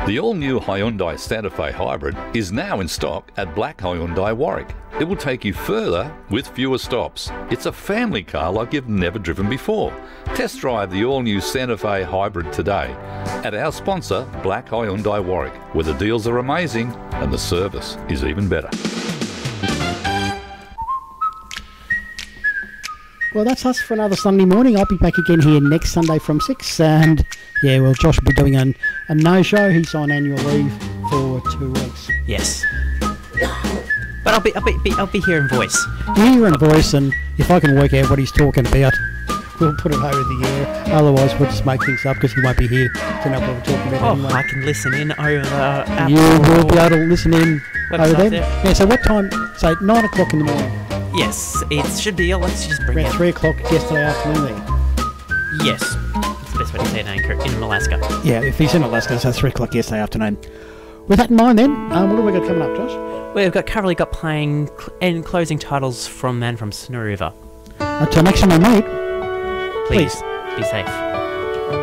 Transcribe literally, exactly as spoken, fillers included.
The all-new Hyundai Santa Fe Hybrid is now in stock at Black Hyundai Warwick. It will take you further with fewer stops. It's a family car like you've never driven before. Test drive the all-new Santa Fe Hybrid today at our sponsor, Black Hyundai Warwick, where the deals are amazing and the service is even better. Well, that's us for another Sunday morning. I'll be back again here next Sunday from six. And, yeah, well, Josh will be doing a, a no-show. He's on annual leave for two weeks. Yes. But I'll be, I'll be, I'll be here in voice. Here in voice, and if I can work out what he's talking about, we'll put it over the air. Otherwise, we'll just make things up because he won't be here to know what we're talking about Oh, anyway. I can listen in over the Apple. You will be able to listen in Website over there. there. Yeah, so what time? Say, nine o'clock in the morning. Yes, it should be. Let's just bring Around it. three o'clock yesterday afternoon then. Yes. It's the best way to say it in, Anchor- in Alaska. Yeah, if he's in Alaska, so three o'clock yesterday afternoon. With that in mind then, um, what have we got coming up, Josh? We've got currently got playing cl- and closing titles from Man from Snow River. Until next time, mate. Please, be safe.